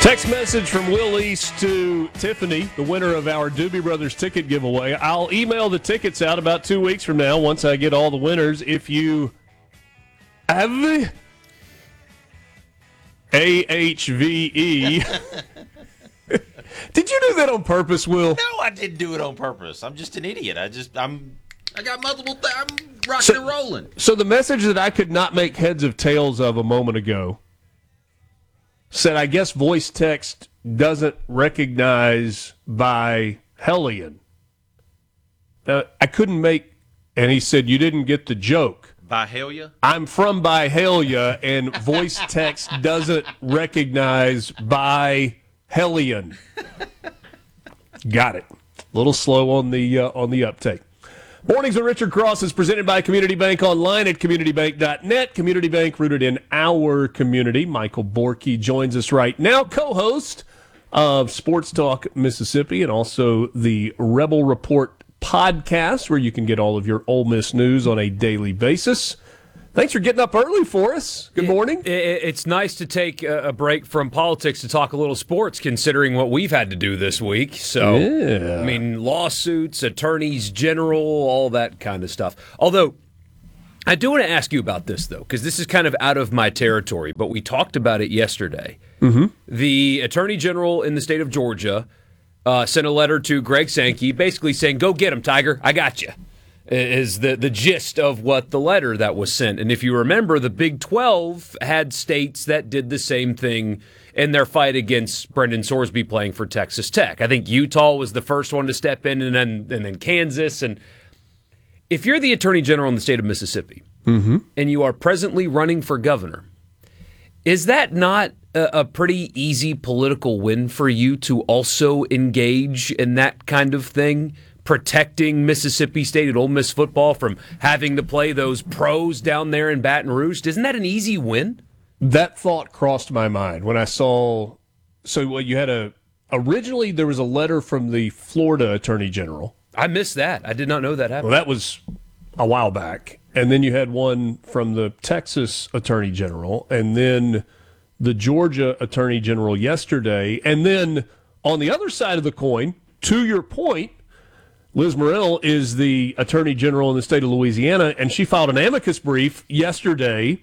Text message from Will East to Tiffany, the winner of our Doobie Brothers ticket giveaway. I'll email the tickets out about 2 weeks from now once I get all the winners. If you have AHVE. Did you do that on purpose, Will? No, I didn't do it on purpose. I'm just an idiot. I got multiple I'm rocking and rolling. So the message that I could not make heads or tails of a moment ago said, I guess voice text doesn't recognize by Hellion. I couldn't make, and he said, you didn't get the joke. Byhalia? I'm from Byhalia, and voice text doesn't recognize by Hellion. Got it. A little slow on the uptake. Mornings with Richard Cross is presented by Community Bank online at communitybank.net. Community Bank rooted in our community. Michael Borky joins us right now, co-host of Sports Talk Mississippi and also the Rebel Report podcast, where you can get all of your Ole Miss news on a daily basis. Thanks for getting up early for us. Good morning. It's nice to take a break from politics to talk a little sports, considering what we've had to do this week. So, yeah. I mean, lawsuits, attorneys general, all that kind of stuff. Although, I do want to ask you about this, though, because this is kind of out of my territory, but we talked about it yesterday. Mm-hmm. The attorney general in the state of Georgia sent a letter to Greg Sankey basically saying, go get him, Tiger. I got you. Is the gist of what the letter that was sent. And if you remember, the Big 12 had states that did the same thing in their fight against Brendan Sorsby playing for Texas Tech. I think Utah was the first one to step in, and then Kansas. And if you're the Attorney General in the state of Mississippi, mm-hmm. and you are presently running for governor, is that not a pretty easy political win for you to also engage in that kind of thing? Protecting Mississippi State and Ole Miss football from having to play those pros down there in Baton Rouge. Isn't that an easy win? That thought crossed my mind when I saw. So you had originally there was a letter from the Florida Attorney General. I missed that. I did not know that happened. Well, that was a while back. And then you had one from the Texas Attorney General, and then the Georgia Attorney General yesterday. And then on the other side of the coin, to your point, Liz Murrill is the Attorney General in the state of Louisiana, and she filed an amicus brief yesterday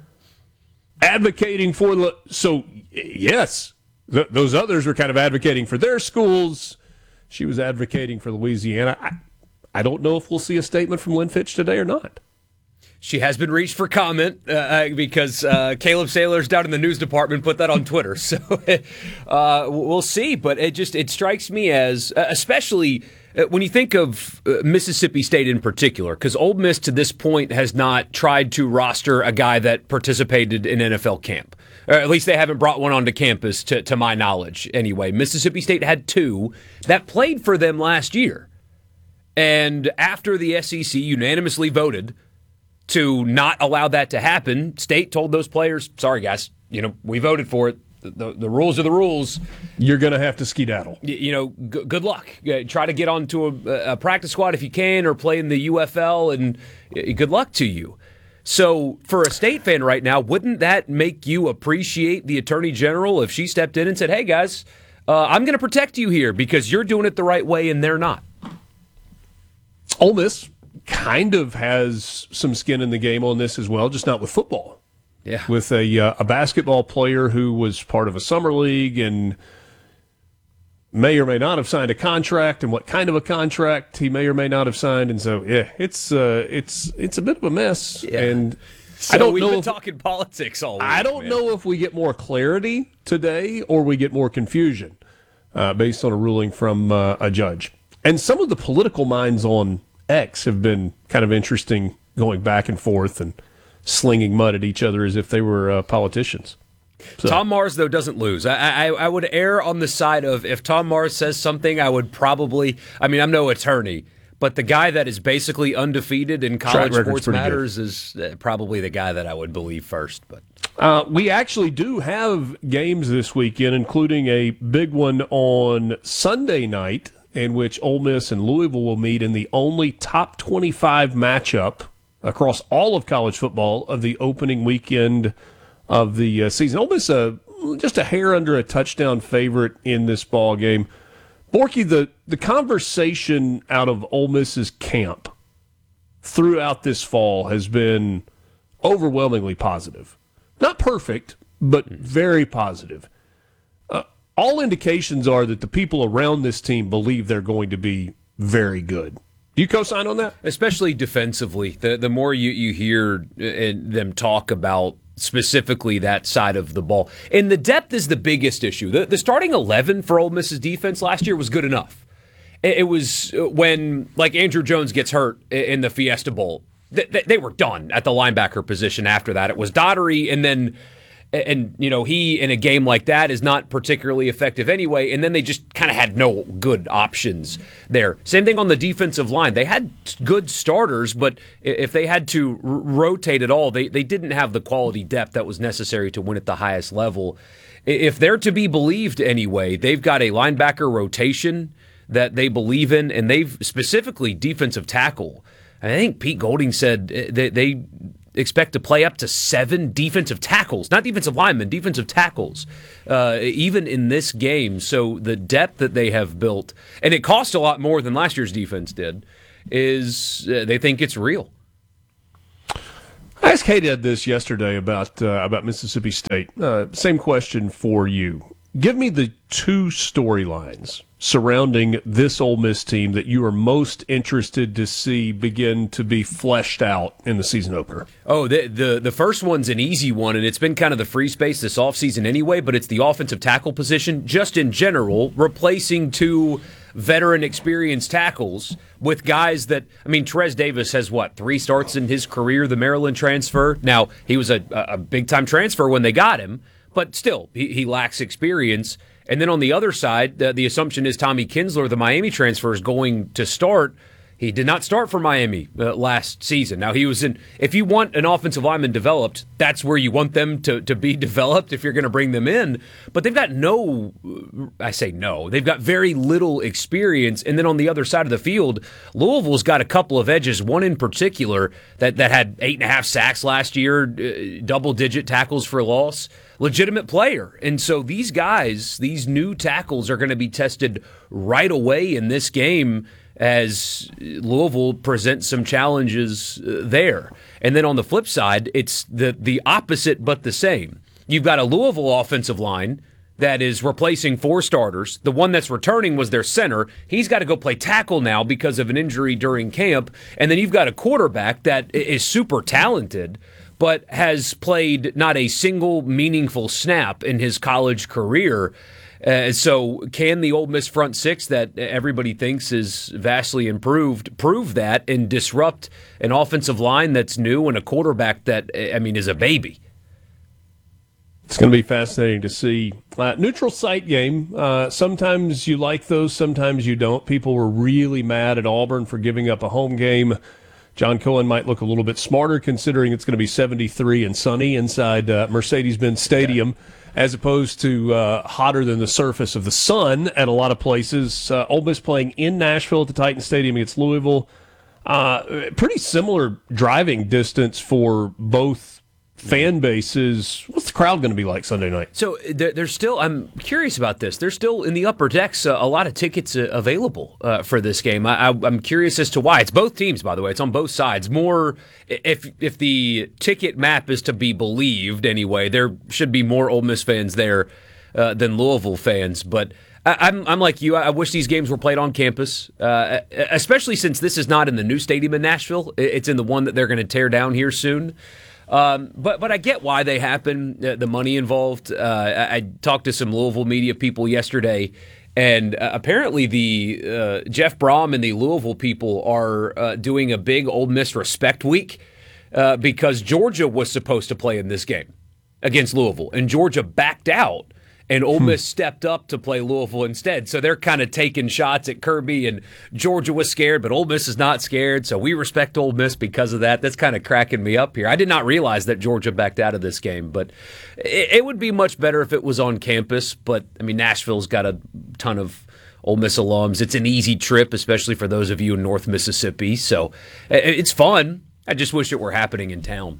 advocating for the... So, yes, those others were kind of advocating for their schools. She was advocating for Louisiana. I don't know if we'll see a statement from Lynn Fitch today or not. She has been reached for comment because Caleb Saylor's down in the news department put that on Twitter. So we'll see. But it strikes me as, especially... when you think of Mississippi State in particular, because Ole Miss to this point has not tried to roster a guy that participated in NFL camp. Or at least they haven't brought one onto campus, to my knowledge anyway. Mississippi State had two that played for them last year. And after the SEC unanimously voted to not allow that to happen, State told those players, sorry guys, we voted for it. The rules are the rules. You're going to have to skedaddle. Good luck. Try to get onto a practice squad if you can, or play in the UFL, and good luck to you. So for a State fan right now, wouldn't that make you appreciate the Attorney General if she stepped in and said, hey, guys, I'm going to protect you here because you're doing it the right way and they're not? Ole Miss kind of has some skin in the game on this as well, just not with football. Yeah. With a basketball player who was part of a summer league and may or may not have signed a contract, and what kind of a contract he may or may not have signed. And so, yeah, it's a bit of a mess. Yeah. And so I don't we've know been if, talking politics all week. I don't know if we get more clarity today or we get more confusion based on a ruling from a judge. And some of the political minds on X have been kind of interesting, going back and forth and slinging mud at each other as if they were politicians. So. Tom Mars, though, doesn't lose. I would err on the side of, if Tom Mars says something, I would probably, I'm no attorney, but the guy that is basically undefeated in college sports matters is probably the guy that I would believe first. But we actually do have games this weekend, including a big one on Sunday night, in which Ole Miss and Louisville will meet in the only top 25 matchup across all of college football of the opening weekend of the season. Ole Miss, just a hair under a touchdown favorite in this ball game. Borky, the conversation out of Ole Miss's camp throughout this fall has been overwhelmingly positive. Not perfect, but very positive. All indications are that the people around this team believe they're going to be very good. Do you co-sign on that? Especially defensively. The more you hear them talk about specifically that side of the ball. And the depth is the biggest issue. The starting 11 for Ole Miss's defense last year was good enough. It was when, like, Andrew Jones gets hurt in the Fiesta Bowl, they were done at the linebacker position after that. It was Daugherty, and he in a game like that is not particularly effective anyway, and then they just kind of had no good options there. Same thing on the defensive line. They had good starters, but if they had to rotate at all, they didn't have the quality depth that was necessary to win at the highest level. If they're to be believed anyway, they've got a linebacker rotation that they believe in, and they've specifically defensive tackle. I think Pete Golding said they expect to play up to 7 defensive tackles, not defensive linemen, defensive tackles, even in this game. So the depth that they have built, and it cost a lot more than last year's defense did, is they think it's real. I asked Haydad this yesterday about Mississippi State. Same question for you. Give me the 2 storylines surrounding this Ole Miss team that you are most interested to see begin to be fleshed out in the season opener. Oh, the first one's an easy one, and it's been kind of the free space this offseason anyway, but it's the offensive tackle position, just in general, replacing 2 veteran experienced tackles with guys that, Terez Davis has, 3 starts in his career, the Maryland transfer. Now, he was a big-time transfer when they got him, but still, he lacks experience. And then on the other side, the assumption is Tommy Kinsler, the Miami transfer, is going to start. He did not start for Miami last season. Now, he was in. If you want an offensive lineman developed, that's where you want them to be developed if you're going to bring them in. But they've got they've got very little experience. And then on the other side of the field, Louisville's got a couple of edges, one in particular that had 8.5 sacks last year, double-digit tackles for loss. Legitimate player. And so these guys, these new tackles, are going to be tested right away in this game as Louisville presents some challenges there. And then on the flip side, it's the opposite but the same. You've got a Louisville offensive line that is replacing 4 starters. The one that's returning was their center. He's got to go play tackle now because of an injury during camp. And then you've got a quarterback that is super talented, but has played not a single meaningful snap in his college career. So can the Ole Miss front 6 that everybody thinks is vastly improved prove that and disrupt an offensive line that's new and a quarterback that, is a baby? It's going to be fascinating to see. Neutral site game. Sometimes you like those, sometimes you don't. People were really mad at Auburn for giving up a home game. John Cohen might look a little bit smarter considering it's going to be 73 and sunny inside Mercedes-Benz Stadium, as opposed to hotter than the surface of the sun at a lot of places. Ole Miss playing in Nashville at the Titan Stadium against Louisville. Pretty similar driving distance for both fan bases. What's the crowd going to be like Sunday night? So there's still, I'm curious about this. There's still in the upper decks a lot of tickets available for this game. I'm curious as to why. It's both teams, by the way. It's on both sides. More, if the ticket map is to be believed anyway, there should be more Ole Miss fans there than Louisville fans. But I'm like you. I wish these games were played on campus, especially since this is not in the new stadium in Nashville. It's in the one that they're going to tear down here soon. But I get why they happen, the money involved. I talked to some Louisville media people yesterday, and apparently the Jeff Brom and the Louisville people are doing a big Ole Miss Respect Week because Georgia was supposed to play in this game against Louisville, and Georgia backed out. And Ole Miss stepped up to play Louisville instead. So they're kind of taking shots at Kirby, and Georgia was scared, but Ole Miss is not scared. So we respect Ole Miss because of that. That's kind of cracking me up here. I did not realize that Georgia backed out of this game, but it would be much better if it was on campus. But, Nashville's got a ton of Ole Miss alums. It's an easy trip, especially for those of you in North Mississippi. So it's fun. I just wish it were happening in town.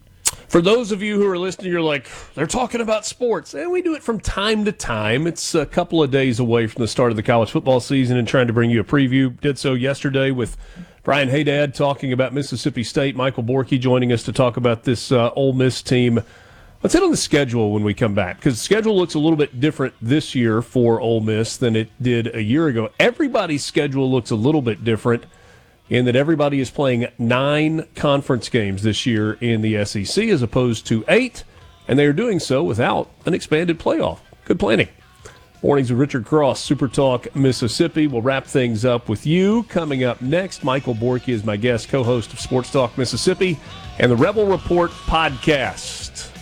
For those of you who are listening, you're like, they're talking about sports. And we do it from time to time. It's a couple of days away from the start of the college football season and trying to bring you a preview. Did so yesterday with Brian Haydad talking about Mississippi State. Michael Borky joining us to talk about this Ole Miss team. Let's hit on the schedule when we come back, because the schedule looks a little bit different this year for Ole Miss than it did a year ago. Everybody's schedule looks a little bit different in that everybody is playing 9 conference games this year in the SEC as opposed to 8, and they are doing so without an expanded playoff. Good planning. Mornings with Richard Cross, Super Talk Mississippi. We'll wrap things up with you. Coming up next, Michael Borky is my guest, co-host of Sports Talk Mississippi and the Rebel Report podcast.